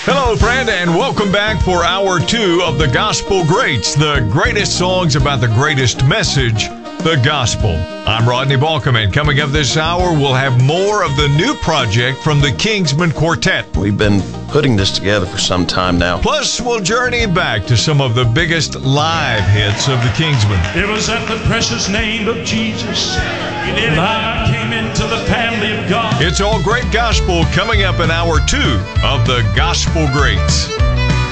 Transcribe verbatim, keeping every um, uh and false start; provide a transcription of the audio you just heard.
Hello, friend, and welcome back for hour two of the Gospel Greats, the greatest songs about the greatest message, the gospel. I'm Rodney Balcom, and coming up this hour, we'll have more of the new project from the Kingsmen Quartet. We've been putting this together for some time now. Plus, we'll journey back to some of the biggest live hits of the Kingsmen. It was at the precious name of Jesus that I came into the family of God. It's all great gospel coming up in hour two of the Gospel Greats.